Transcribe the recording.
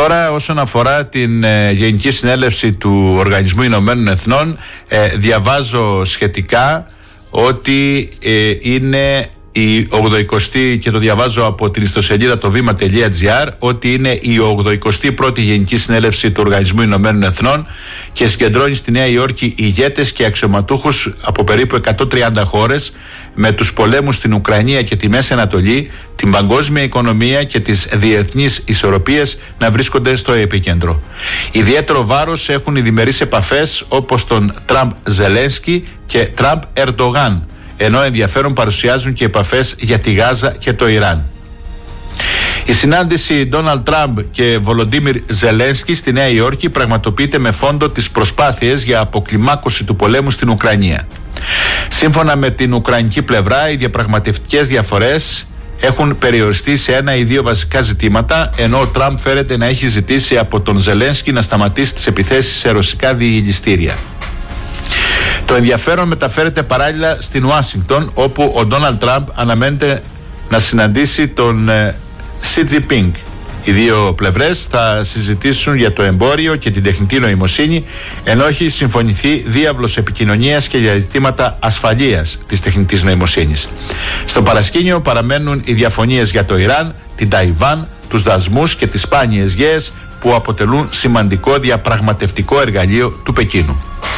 Τώρα, όσον αφορά την Γενική Συνέλευση του Οργανισμού Ηνωμένων Εθνών, διαβάζω σχετικά ότι είναι η 80η, και το διαβάζω από την ιστοσελίδα το βήμα.gr, ότι είναι η 81η Γενική Συνέλευση του Οργανισμού Ηνωμένων Εθνών και συγκεντρώνει στη Νέα Υόρκη ηγέτες και αξιωματούχους από περίπου 130 χώρες, με τους πολέμους στην Ουκρανία και τη Μέση Ανατολή, την παγκόσμια οικονομία και τις διεθνείς ισορροπίες να βρίσκονται στο επίκεντρο. Ιδιαίτερο βάρος έχουν οι διμερείς επαφές όπως των Τραμπ-Ζελένσκι και Τραμπ-Ερντογάν, ενώ ενδιαφέρον παρουσιάζουν και επαφές για τη Γάζα και το Ιράν. Η συνάντηση Ντόναλντ Τραμπ και Βολοντίμιρ Ζελένσκι στη Νέα Υόρκη πραγματοποιείται με φόντο τις προσπάθειες για αποκλιμάκωση του πολέμου στην Ουκρανία. Σύμφωνα με την ουκρανική πλευρά, οι διαπραγματευτικές διαφορές έχουν περιοριστεί σε ένα ή δύο βασικά ζητήματα, ενώ ο Τραμπ φέρεται να έχει ζητήσει από τον Ζελένσκι να σταματήσει τις επιθέσεις σε ρωσικά διηγηστήρια. Το ενδιαφέρον μεταφέρεται παράλληλα στην Ουάσιγκτον, όπου ο Ντόναλντ Τραμπ αναμένεται να συναντήσει τον Σι Τζινπίνγκ. Οι δύο πλευρές θα συζητήσουν για το εμπόριο και την τεχνητή νοημοσύνη, ενώ έχει συμφωνηθεί διάβλος επικοινωνίας και για ζητήματα ασφαλείας της τεχνητής νοημοσύνης. Στο παρασκήνιο παραμένουν οι διαφωνίες για το Ιράν, την Ταϊβάν, τους δασμούς και τις σπάνιες γέες, που αποτελούν σημαντικό διαπραγματευτικό εργαλείο του Πεκίνου.